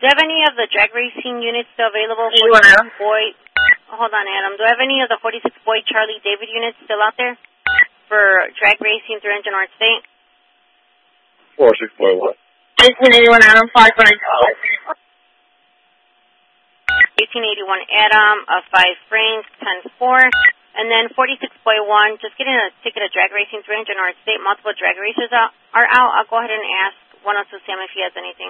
you have any of the drag racing units still available? 81 Adam. Boy, hold on, Adam. Do I have any of the 46 Boy Charlie David units still out there for drag racing through Engine Art State? 46 Boy what? 1881 Adam, 5 Frank. 1881 Adam, 5 Frank, 10-4. And then 46 Boy 1, just getting a ticket of drag racing through Engine Art State. Multiple drag races are out. I'll go ahead and ask 102 Sam if he has anything.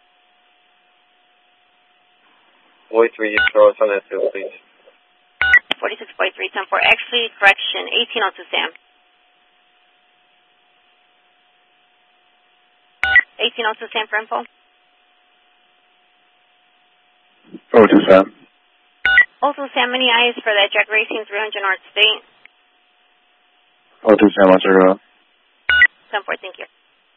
Boy 3, throw us on that field, please. 46 Boy 3, 10-4. Actually, correction, 1802 Sam. 1802 Sam for info. 02 Sam. Also, Sam, many eyes for that drag racing through Engine Art State. 02 Sam, I'll check it out. 10-4, thank you.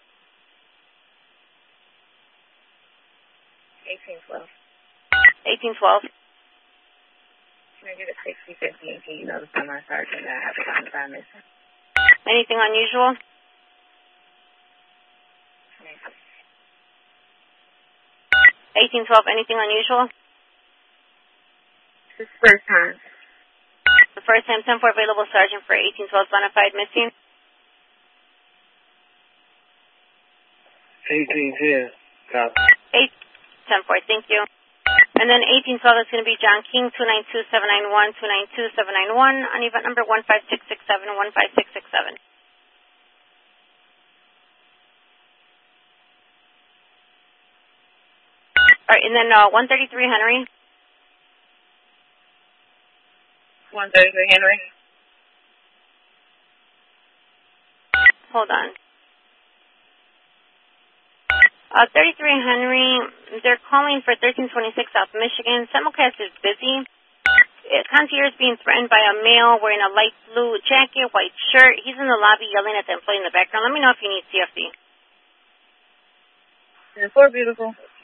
1812. 1812. Can I get a 60-50 and can you notify my sergeant that I have a contact mission? Anything unusual? 1812, anything unusual? This is the first time. The first time, 10-4 available sergeant for 1812 bonafide missing. 1810. Copy. 10-4, thank you. And then 1812 is going to be John King, 292-791, 292-791 on event number 15667, 15667. All right, and then 133 Henry. 133 Henry. Hold on. 33 Henry, they're calling for 1326 South Michigan. Simulcast is busy. Concierge is being threatened by a male wearing a light blue jacket, white shirt. He's in the lobby yelling at the employee in the background. Let me know if you need CFD. 4 beautiful.